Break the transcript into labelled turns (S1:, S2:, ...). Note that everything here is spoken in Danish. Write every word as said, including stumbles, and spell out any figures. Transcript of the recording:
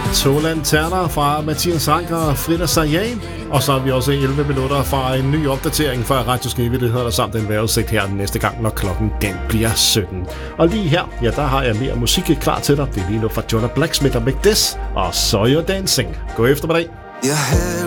S1: To lanterner fra Mathias Anker og Frida Sajan. Og så har vi også elleve minutter fra en ny opdatering fra Radio Skive-nyheder samt en vejrudsigt her den næste gang, når klokken den bliver sytten. Og lige her, ja, der har jeg mere musik klar til dig. Det er lige nu fra Jonah Blacksmith og Make This og So You're Dancing. God eftermiddag.
S2: Your hair